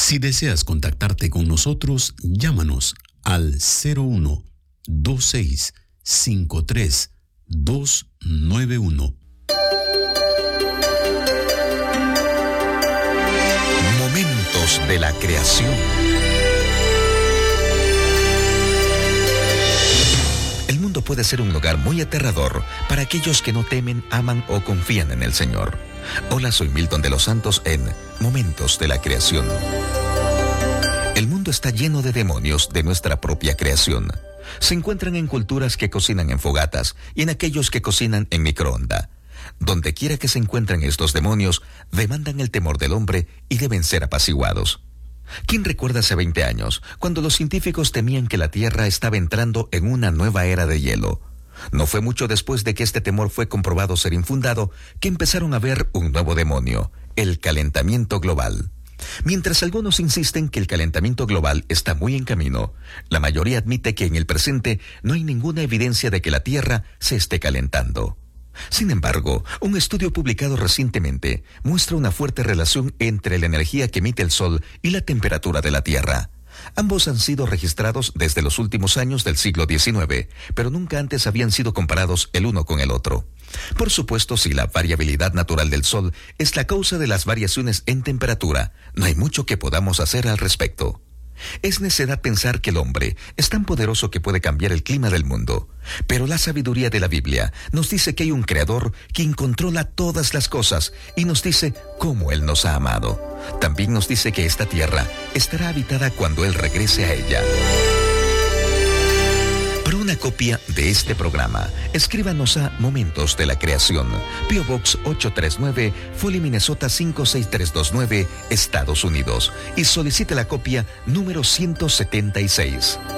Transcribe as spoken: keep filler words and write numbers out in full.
Si deseas contactarte con nosotros, llámanos al cero uno, dos seis cinco tres, dos nueve uno. Momentos de la creación. El mundo puede ser un lugar muy aterrador para aquellos que no temen, aman o confían en el Señor. Hola, soy Milton de los Santos en Momentos de la Creación. El mundo está lleno de demonios de nuestra propia creación. Se encuentran en culturas que cocinan en fogatas y en aquellos que cocinan en microondas. Donde quiera que se encuentren estos demonios, demandan el temor del hombre y deben ser apaciguados. ¿Quién recuerda hace veinte años, cuando los científicos temían que la Tierra estaba entrando en una nueva era de hielo? No fue mucho después de que este temor fue comprobado ser infundado, que empezaron a ver un nuevo demonio, el calentamiento global. Mientras algunos insisten que el calentamiento global está muy en camino, la mayoría admite que en el presente no hay ninguna evidencia de que la Tierra se esté calentando. Sin embargo, un estudio publicado recientemente muestra una fuerte relación entre la energía que emite el Sol y la temperatura de la Tierra. Ambos han sido registrados desde los últimos años del siglo diecinueve, pero nunca antes habían sido comparados el uno con el otro. Por supuesto, si la variabilidad natural del Sol es la causa de las variaciones en temperatura, no hay mucho que podamos hacer al respecto. Es necedad pensar que el hombre es tan poderoso que puede cambiar el clima del mundo. Pero la sabiduría de la Biblia nos dice que hay un Creador quien controla todas las cosas y nos dice cómo Él nos ha amado. También nos dice que esta tierra estará habitada cuando Él regrese a ella. Para una copia de este programa, escríbanos a Momentos de la Creación, P O Box ocho tres nueve, Foley, Minnesota cinco seis tres dos nueve, Estados Unidos, y solicite la copia número ciento setenta y seis.